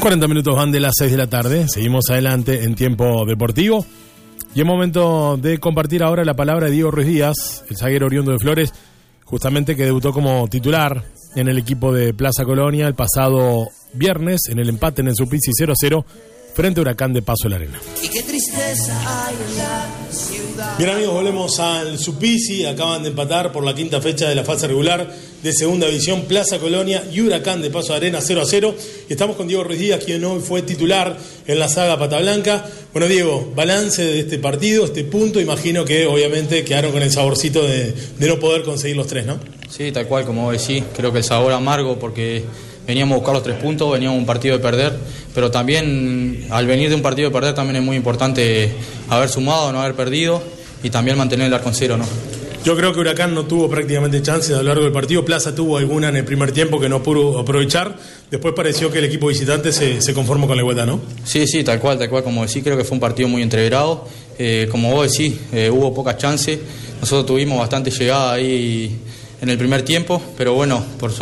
40 minutos van de las 6 de la tarde. Seguimos adelante en tiempo deportivo. Y es momento de compartir ahora la palabra de Diego Ruiz Díaz, el zaguero oriundo de Flores, justamente que debutó como titular en el equipo de Plaza Colonia el pasado viernes en el empate en el Supisi 0-0 frente a Huracán de Paso de la Arena. Y qué tristeza hay en la ciudad. Bien, amigos, volvemos al Supisi. Acaban de empatar por la quinta fecha de la fase regular de segunda división Plaza Colonia y Huracán de Paso de Arena 0-0. Y estamos con Diego Ruiz Díaz, quien hoy fue titular en la saga Pata Blanca. Bueno, Diego, balance de este partido, este punto. Imagino que obviamente quedaron con el saborcito de no poder conseguir los tres, ¿no? Sí, tal cual, como vos decís. Creo que el sabor amargo porque veníamos a buscar los 3 puntos, veníamos a un partido de perder, pero también al venir de un partido de perder también es muy importante haber sumado, no haber perdido y también mantener el arco en cero, ¿no? Yo creo que Huracán no tuvo prácticamente chances a lo largo del partido. Plaza tuvo alguna en el primer tiempo que no pudo aprovechar. Después pareció que el equipo visitante se conformó con la igualdad, ¿no? Sí, tal cual, como decís, creo que fue un partido muy entreverado. Como vos decís, hubo pocas chances. Nosotros tuvimos bastante llegada ahí en el primer tiempo, pero bueno,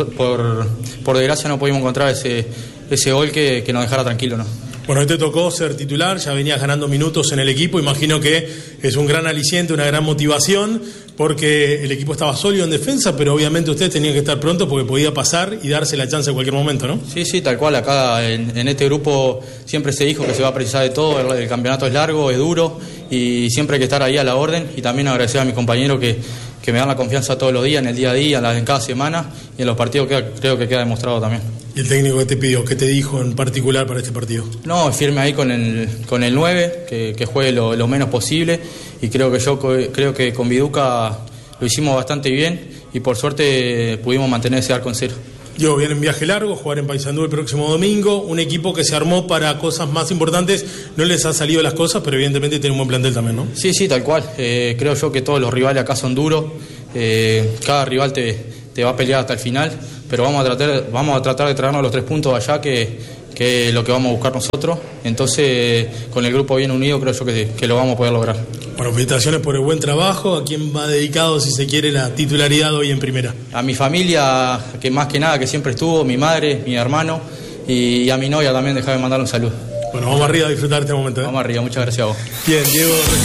por desgracia no pudimos encontrar ese gol que nos dejara tranquilo, ¿no? Bueno, hoy te tocó ser titular, ya venías ganando minutos en el equipo, imagino que es un gran aliciente, una gran motivación, porque el equipo estaba sólido en defensa, pero obviamente ustedes tenían que estar pronto porque podía pasar y darse la chance en cualquier momento, ¿no? Sí, tal cual, acá en este grupo siempre se dijo que se va a precisar de todo, el campeonato es largo, es duro y siempre hay que estar ahí a la orden y también agradecer a mis compañeros que me dan la confianza todos los días, en el día a día, en cada semana y en los partidos creo que queda demostrado también. ¿Y el técnico que te pidió? ¿Qué te dijo en particular para este partido? No, firme ahí con el 9, que juegue lo menos posible y creo que con Viduca lo hicimos bastante bien y por suerte pudimos mantener ese arco en cero. Yo viene en viaje largo, jugar en Paysandú el próximo domingo, un equipo que se armó para cosas más importantes, no les ha salido las cosas, pero evidentemente tiene un buen plantel también, ¿no? Sí, tal cual, creo yo que todos los rivales acá son duros, cada rival te va a pelear hasta el final, pero vamos a tratar de traernos los 3 puntos allá, que es lo que vamos a buscar nosotros, entonces con el grupo bien unido creo yo que lo vamos a poder lograr. Bueno, felicitaciones por el buen trabajo. ¿A quién va dedicado, si se quiere, la titularidad hoy en primera? A mi familia, que más que nada, que siempre estuvo, mi madre, mi hermano, y a mi novia también, dejame mandar un saludo. Bueno, vamos arriba a disfrutar este momento, ¿eh? Vamos arriba, muchas gracias a vos. Bien, Diego.